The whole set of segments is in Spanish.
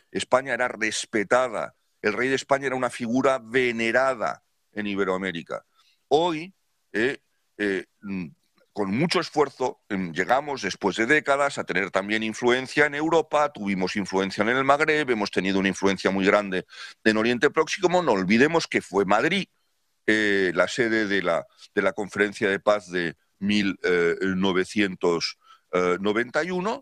España era respetada, el rey de España era una figura venerada en Iberoamérica. Hoy, con mucho esfuerzo, llegamos después de décadas a tener también influencia en Europa, tuvimos influencia en el Magreb, hemos tenido una influencia muy grande en Oriente Próximo. No olvidemos que fue Madrid la sede de la Conferencia de Paz de 1991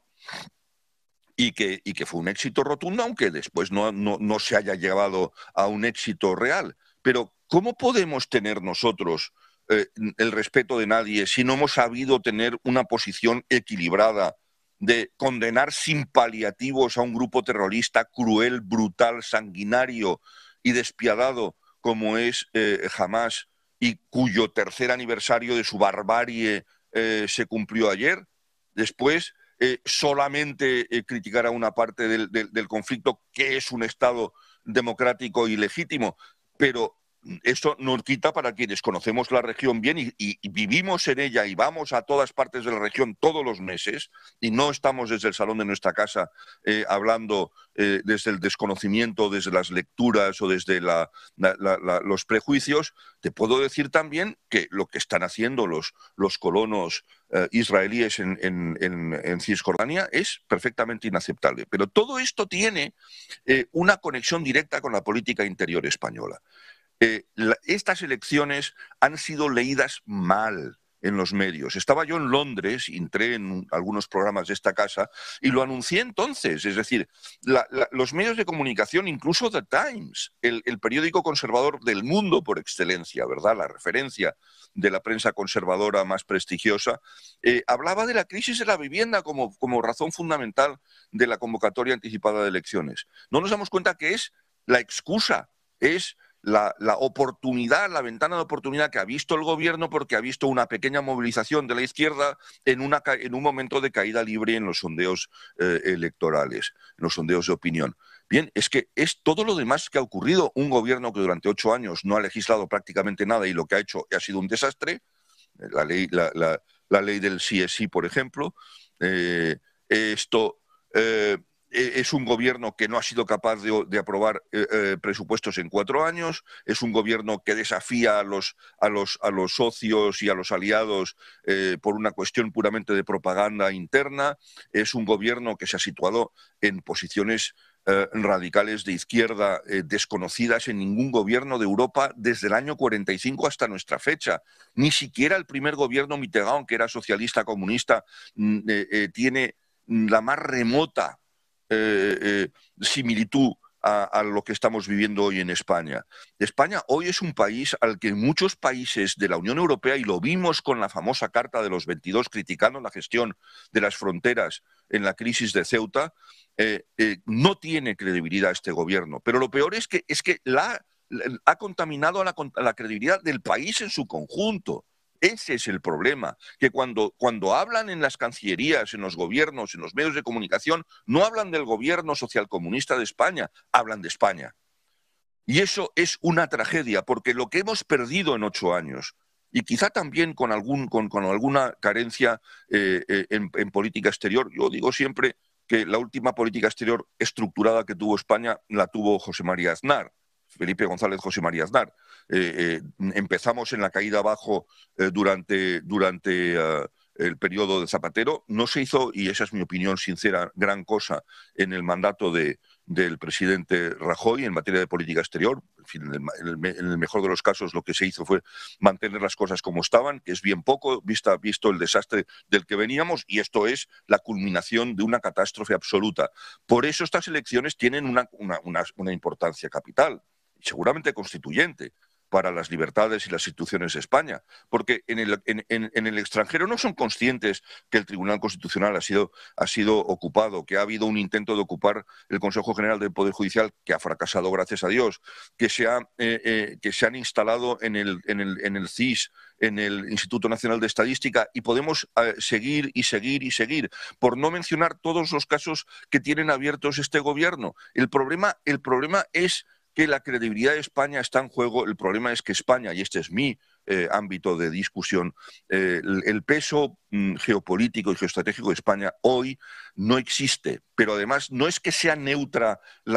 y que fue un éxito rotundo, aunque después no se haya llevado a un éxito real. Pero ¿cómo podemos tener nosotros el respeto de nadie si no hemos sabido tener una posición equilibrada de condenar sin paliativos a un grupo terrorista cruel, brutal, sanguinario y despiadado como es Hamás, y cuyo tercer aniversario de su barbarie se cumplió ayer? Después, solamente criticar a una parte del conflicto, que es un Estado democrático y legítimo, pero eso nos quita, para quienes conocemos la región bien y vivimos en ella y vamos a todas partes de la región todos los meses, y no estamos desde el salón de nuestra casa hablando desde el desconocimiento, desde las lecturas o desde los prejuicios. Te puedo decir también que lo que están haciendo los colonos israelíes en Cisjordania es perfectamente inaceptable. Pero todo esto tiene una conexión directa con la política interior española. Estas elecciones han sido leídas mal en los medios. Estaba yo en Londres, entré en algunos programas de esta casa y lo anuncié entonces. Es decir, los medios de comunicación, incluso The Times, el periódico conservador del mundo por excelencia, ¿verdad?, la referencia de la prensa conservadora más prestigiosa, hablaba de la crisis de la vivienda como razón fundamental de la convocatoria anticipada de elecciones. No nos damos cuenta que es la excusa, es la oportunidad, la ventana de oportunidad que ha visto el gobierno, porque ha visto una pequeña movilización de la izquierda en un momento de caída libre en los sondeos electorales, en los sondeos de opinión. Bien, es que es todo lo demás que ha ocurrido. Un gobierno que durante 8 años no ha legislado prácticamente nada y lo que ha hecho ha sido un desastre. La ley del CSI, por ejemplo. Es un gobierno que no ha sido capaz de aprobar presupuestos en 4 años, es un gobierno que desafía a los socios y a los aliados por una cuestión puramente de propaganda interna, es un gobierno que se ha situado en posiciones radicales de izquierda desconocidas en ningún gobierno de Europa desde el año 45 hasta nuestra fecha. Ni siquiera el primer gobierno Mitterrand, que era socialista comunista, tiene la más remota similitud a lo que estamos viviendo hoy en España. España hoy es un país al que muchos países de la Unión Europea, y lo vimos con la famosa Carta de los 22 criticando la gestión de las fronteras en la crisis de Ceuta, no tiene credibilidad este gobierno. Pero lo peor es que ha contaminado a la credibilidad del país en su conjunto. Ese es el problema, que cuando hablan en las cancillerías, en los gobiernos, en los medios de comunicación, no hablan del gobierno socialcomunista de España, hablan de España. Y eso es una tragedia, porque lo que hemos perdido en 8 años, y quizá también con alguna carencia en política exterior, yo digo siempre que la última política exterior estructurada que tuvo España la tuvo José María Aznar, Felipe González José María Aznar. Empezamos en la caída abajo durante el periodo de Zapatero. No se hizo, y esa es mi opinión sincera, gran cosa en el mandato del presidente Rajoy en materia de política exterior. En fin, en el mejor de los casos lo que se hizo fue mantener las cosas como estaban, que es bien poco, visto el desastre del que veníamos, y esto es la culminación de una catástrofe absoluta. Por eso estas elecciones tienen una importancia capital, seguramente constituyente, para las libertades y las instituciones de España, porque en el extranjero no son conscientes que el Tribunal Constitucional ha sido ocupado, que ha habido un intento de ocupar el Consejo General del Poder Judicial, que ha fracasado, gracias a Dios, que se han instalado en el CIS, en el Instituto Nacional de Estadística, y podemos seguir y seguir y seguir, por no mencionar todos los casos que tienen abiertos este gobierno. El problema es que la credibilidad de España está en juego. El problema es que España, y este es mi ámbito de discusión, el peso geopolítico y geoestratégico de España hoy no existe, pero además no es que sea neutra